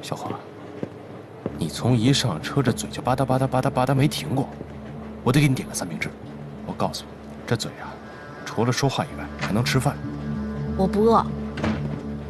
小华，你从一上车这嘴就吧嗒吧嗒吧嗒吧嗒没停过，我得给你点个三明治。我告诉你，这嘴啊，除了说话以外还能吃饭。 我不饿。